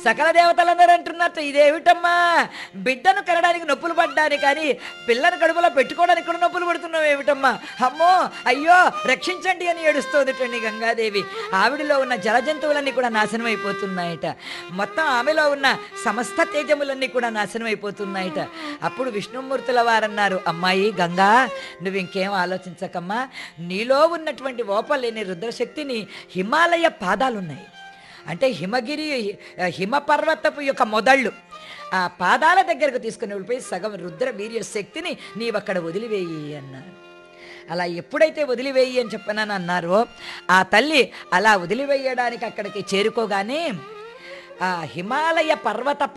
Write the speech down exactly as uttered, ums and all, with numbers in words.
సకల దేవతలందరూ అంటున్నట్టు ఇదేమిటమ్మా, బిడ్డను కనడానికి నొప్పులు పడ్డాని కానీ పిల్లను కడుపులో పెట్టుకోవడానికి కూడా నొప్పులు పడుతున్నావు ఏమిటమ్మా, అమ్మో అయ్యో రక్షించండి అని ఏడుస్తోందిటండి గంగాదేవి. ఆవిడలో ఉన్న జలజంతువులన్నీ కూడా నాశనం అయిపోతున్నాయట, మొత్తం ఆమెలో ఉన్న సమస్త తేజములన్నీ కూడా నాశనం అయిపోతున్నాయట. అప్పుడు విష్ణుమూర్తుల వారన్నారు, అమ్మాయి గంగా నువ్వు ఇంకేం ఆలోచించకమ్మా, నీలో ఉన్నటువంటి ఓపలేని రుద్రశక్తిని హిమాలయ పాదాలున్నాయి, అంటే హిమగిరి హిమపర్వతపు యొక్క మొదళ్ళు ఆ పాదాల దగ్గరకు తీసుకుని వెళ్ళిపోయి సగం రుద్ర వీర్య శక్తిని నీవు అక్కడ వదిలివేయి అన్నారు. అలా ఎప్పుడైతే వదిలివేయి అని చెప్పనని అన్నారో ఆ తల్లి అలా వదిలివేయడానికి అక్కడికి చేరుకోగానే ఆ హిమాలయ పర్వత